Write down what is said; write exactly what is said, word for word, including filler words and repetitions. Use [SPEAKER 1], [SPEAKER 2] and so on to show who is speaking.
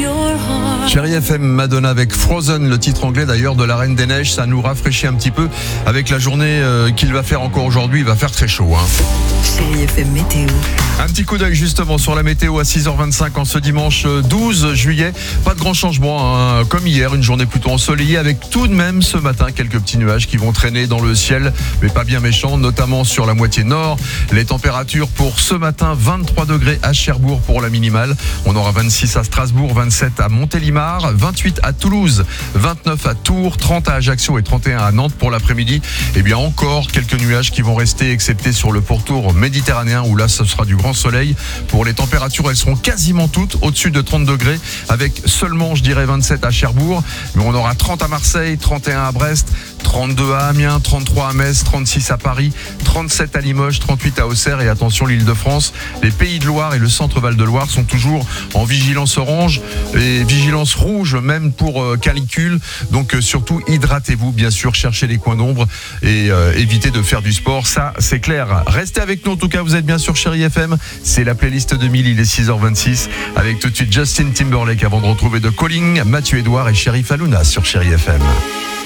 [SPEAKER 1] Chérie F M, Madonna avec Frozen, le titre anglais d'ailleurs de la Reine des Neiges. Ça nous rafraîchit un petit peu avec la journée euh, qu'il va faire encore aujourd'hui. Il va faire très chaud. Hein.
[SPEAKER 2] Chérie F M météo.
[SPEAKER 1] Un petit coup d'œil justement sur la météo à six heures vingt-cinq en ce dimanche douze juillet. Pas de grand changement, hein. Comme hier, une journée plutôt ensoleillée avec tout de même ce matin quelques petits nuages qui vont traîner dans le ciel, mais pas bien méchants, notamment sur la moitié nord. Les températures pour ce matin, vingt-trois degrés à Cherbourg pour la minimale. On aura vingt-six à Strasbourg, vingt-sept à Montélimar, vingt-huit à Toulouse, vingt-neuf à Tours, trente à Ajaccio et trente et un à Nantes pour l'après-midi. Et bien encore quelques nuages qui vont rester, excepté sur le pourtour méditerranéen où là ce sera du grand soleil. Pour les températures, elles seront quasiment toutes au-dessus de trente degrés avec seulement, je dirais, vingt-sept à Cherbourg. Mais on aura trente à Marseille, trente et un à Brest, trente-deux à Amiens, trente-trois à Metz, trente-six à Paris, trente-sept à Limoges, trente-huit à Auxerre et attention l'Île-de-France. Les Pays de Loire et le centre Val-de-Loire sont toujours en vigilance orange et vigilance rouge même pour euh, canicule. Donc euh, surtout hydratez-vous bien sûr, cherchez les coins d'ombre et euh, évitez de faire du sport, ça c'est clair. Restez avec nous en tout cas, vous êtes bien sur Chérie F M, c'est la playlist deux mille, il est six heures vingt-six avec tout de suite Justin Timberlake avant de retrouver The Calling, Mathieu Edouard et Cherif Halouna sur Chérie F M.